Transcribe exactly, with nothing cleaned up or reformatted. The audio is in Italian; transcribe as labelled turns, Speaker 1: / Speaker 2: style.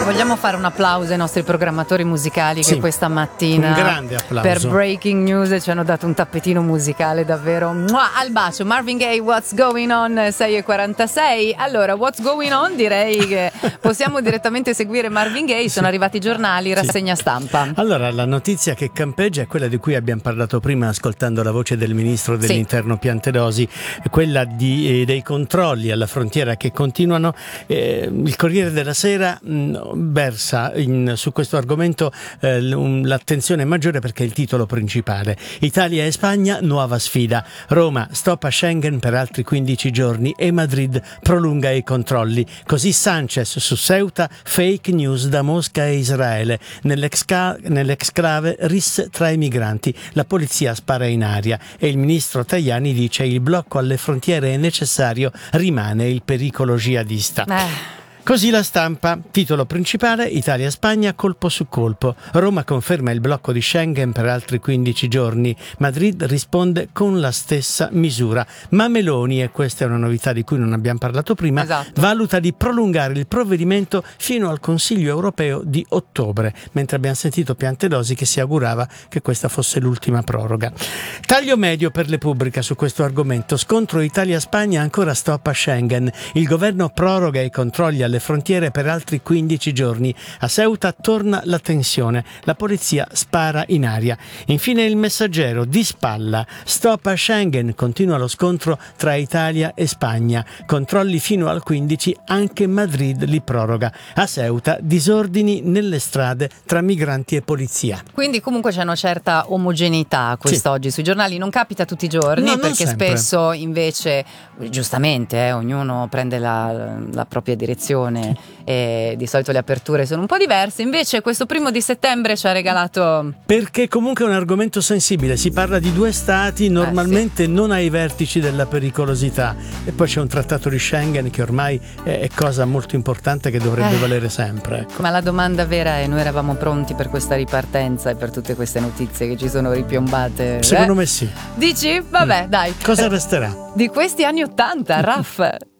Speaker 1: Vogliamo fare un applauso ai nostri programmatori musicali che
Speaker 2: sì,
Speaker 1: questa mattina
Speaker 2: un grande applauso
Speaker 1: per Breaking News ci hanno dato un tappetino musicale davvero Mua! Al bacio. Marvin Gaye, What's Going On, sei e quarantasei. Allora, What's Going On, direi che possiamo direttamente seguire Marvin Gaye. Sono sì. arrivati i giornali, rassegna sì. stampa.
Speaker 2: Allora, la notizia che campeggia è quella di cui abbiamo parlato prima ascoltando la voce del ministro dell'interno sì. Piantedosi, quella di, eh, dei controlli alla frontiera che continuano. Eh, il Corriere della Sera mh, versa in, su questo argomento eh, l'attenzione maggiore perché è il titolo principale. Italia e Spagna, nuova sfida. Roma, stop a Schengen per altri quindici giorni e Madrid prolunga i controlli. Così Sanchez su Ceuta, fake news da Mosca e Israele. Nell'exca- nell'exclave ris tra i migranti. La polizia spara in aria e il ministro Tajani dice il blocco alle frontiere è necessario, rimane il pericolo jihadista.
Speaker 1: Eh.
Speaker 2: Così La Stampa, titolo principale, Italia-Spagna colpo su colpo. Roma conferma il blocco di Schengen per altri quindici giorni. Madrid risponde con la stessa misura. Ma Meloni, e questa è una novità di cui non abbiamo parlato prima,
Speaker 1: esatto.
Speaker 2: valuta di prolungare il provvedimento fino al Consiglio europeo di ottobre, mentre abbiamo sentito Piantedosi che si augurava che questa fosse l'ultima proroga. Taglio medio per Repubblica su questo argomento. Scontro Italia-Spagna, ancora stop a Schengen. Il governo proroga i controlli alle frontiere per altri quindici giorni. A Ceuta torna la tensione. La polizia spara in aria. Infine il Messaggero, di spalla. Stop a Schengen, continua lo scontro tra Italia e Spagna. Controlli fino al quindici, anche Madrid li proroga. A Ceuta disordini nelle strade tra migranti e polizia.
Speaker 1: Quindi comunque c'è una certa omogeneità quest'oggi sì. sui giornali. Non capita tutti i giorni,
Speaker 2: no,
Speaker 1: perché
Speaker 2: sempre.
Speaker 1: spesso invece, giustamente, eh, ognuno prende la, la propria direzione e di solito le aperture sono un po' diverse. Invece questo primo di settembre ci ha regalato,
Speaker 2: perché comunque è un argomento sensibile, si parla di due stati normalmente eh sì. non ai vertici della pericolosità, e poi c'è un trattato di Schengen che ormai è cosa molto importante che dovrebbe eh. valere sempre, ecco.
Speaker 1: Ma la domanda vera è: noi eravamo pronti per questa ripartenza e per tutte queste notizie che ci sono ripiombate?
Speaker 2: Secondo
Speaker 1: eh?
Speaker 2: me sì.
Speaker 1: Dici? Vabbè,
Speaker 2: mm.
Speaker 1: dai.
Speaker 2: Cosa resterà?
Speaker 1: Di questi anni ottanta, Raff.